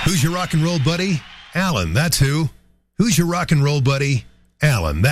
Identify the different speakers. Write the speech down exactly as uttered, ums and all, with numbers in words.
Speaker 1: Who's your rock and roll buddy? Alan, that's who. Who's your rock and roll buddy? Alan, that's